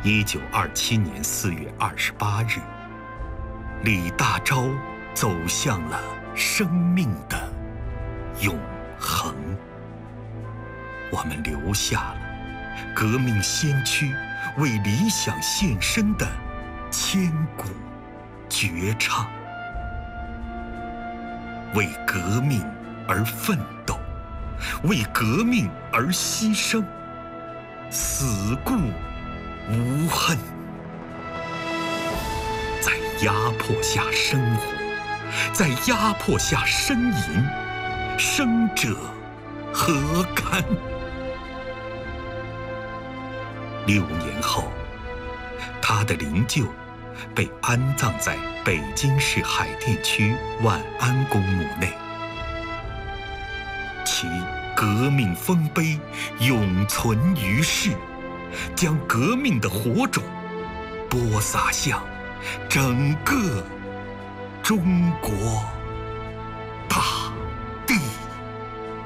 1927年4月28日，李大钊走向了生命的永恒。我们留下了革命先驱为理想献身的千古绝唱。为革命而奋斗，为革命而牺牲，死固无恨。在压迫下生活，在压迫下呻吟，生者何堪？6年后，他的灵柩被安葬在北京市海淀区万安公墓内，其革命丰碑永存于世，将革命的火种播撒向整个中国。